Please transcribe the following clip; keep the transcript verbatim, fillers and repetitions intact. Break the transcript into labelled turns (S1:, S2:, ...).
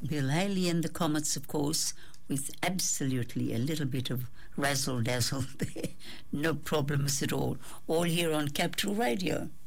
S1: Bill Haley and the Comets, of course, with absolutely a little bit of razzle-dazzle there. No problems at all. All here on Capital Radio.